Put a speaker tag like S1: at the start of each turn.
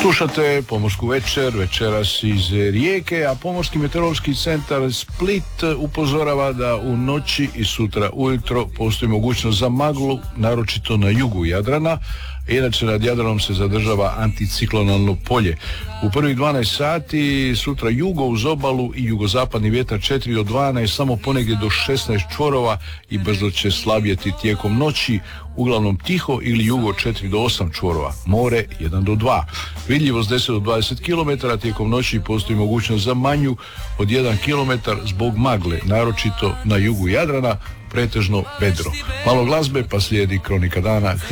S1: Slušate Pomorsku večer, večeras iz Rijeke, a Pomorski meteorološki centar Split upozorava da u noći i sutra ujutro postoji mogućnost za maglu, naročito na jugu Jadrana. Inače nad Jadranom se zadržava anticiklonalno polje. U prvih 12 sati sutra jugo uz obalu i jugozapadni vjetar 4 do 12, samo ponegdje do 16 čvorova i brzo će slabjeti tijekom noći, uglavnom tiho ili jugo 4 do 8 čvorova, more 1 do 2. Vidljivost 10 do 20 km, tijekom noći postoji mogućnost za manju od 1 km zbog magle, naročito na jugu Jadrana, pretežno vedro. Malo glazbe pa slijedi kronika dana.